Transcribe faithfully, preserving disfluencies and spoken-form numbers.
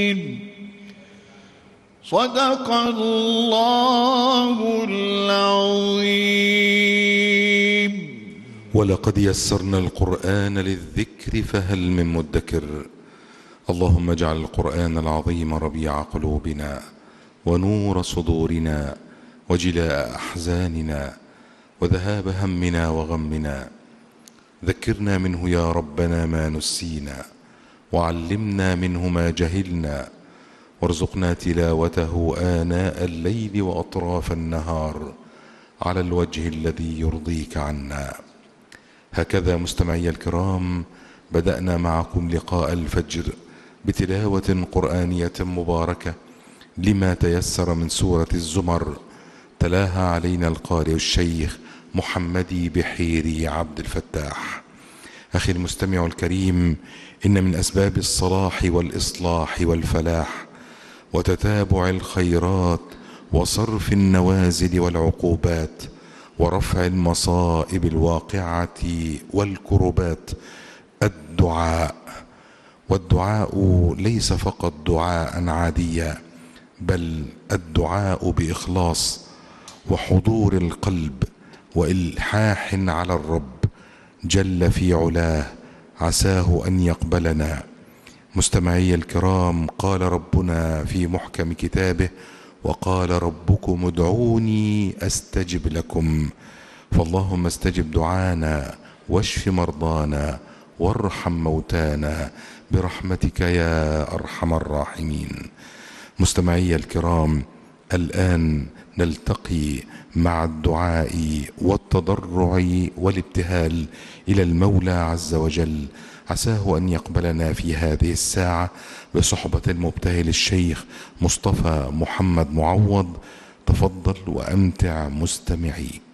صدق الله العظيم. ولقد يسرنا القرآن للذكر فهل من مدكر. اللهم اجعل القرآن العظيم ربيع قلوبنا ونور صدورنا وجلاء أحزاننا وذهاب همنا وغمنا. ذكرنا منه يا ربنا ما نسينا، وعلمنا منه ما جهلنا، وارزقنا تلاوته آناء الليل وأطراف النهار على الوجه الذي يرضيك عنا. هكذا مستمعي الكرام بدأنا معكم لقاء الفجر بتلاوة قرآنية مباركة لما تيسر من سورة الزمر، تلاها علينا القارئ الشيخ محمدي بحيري عبد الفتاح. أخي المستمع الكريم، إن من أسباب الصلاح والإصلاح والفلاح وتتابع الخيرات وصرف النوازل والعقوبات ورفع المصائب الواقعة والكربات الدعاء. والدعاء ليس فقط دعاء عاديا، بل الدعاء بإخلاص وحضور القلب وإلحاح على الرب جل في علاه، عساه أن يقبلنا. مستمعي الكرام، قال ربنا في محكم كتابه: وقال ربكم ادعوني أستجب لكم. فاللهم استجب دعانا واشف مرضانا وارحم موتانا برحمتك يا أرحم الراحمين. مستمعي الكرام، الآن نلتقي مع الدعاء والتضرع والابتهال إلى المولى عز وجل، عساه أن يقبلنا في هذه الساعة بصحبة المبتهل الشيخ مصطفى محمد معوض. تفضل وأمتع مستمعيك.